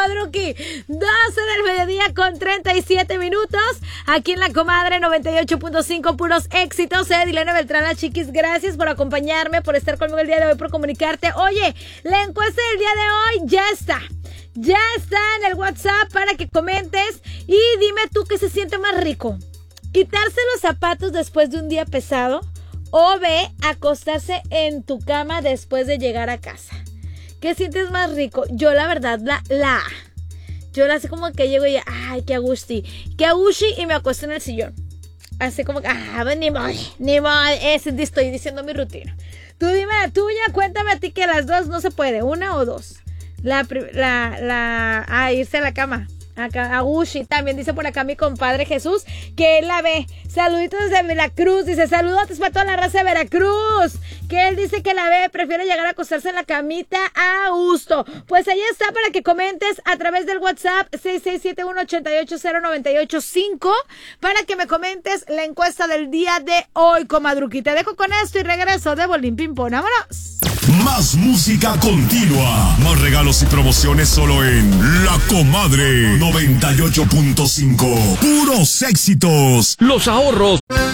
comadruki. 12 del mediodía con 37 minutos. Aquí en La Comadre 98.5, puros éxitos. Dilena Beltrán, la chiquis, gracias por acompañarme, por estar conmigo el día de hoy, por comunicarte. Oye, la encuesta del día de hoy ya está. Ya está en el WhatsApp para que comentes y dime tú qué se siente más rico. Quitarse los zapatos después de un día pesado o B, acostarse en tu cama después de llegar a casa. ¿Qué sientes más rico? Yo la verdad, yo la sé como que llego y ay, qué agusti y me acuesto en el sillón. Así como que, ni modo, estoy diciendo mi rutina. Tú dime la tuya, cuéntame a ti que las dos no se puede, una o dos. Irse a la cama. Acá, Agushi, también dice por acá mi compadre Jesús, que él la ve. Saluditos desde Veracruz, dice saludos para toda la raza de Veracruz, que él dice que la ve, prefiere llegar a acostarse en la camita a gusto. Pues ahí está para que comentes a través del WhatsApp 6671-880-985 para que me comentes la encuesta del día de hoy, comadruqui. Te dejo con esto y regreso de Bolín Pimpón. ¡Vámonos! Más música continua, más regalos y promociones solo en La Comadre 98.5. Puros éxitos. Los ahorros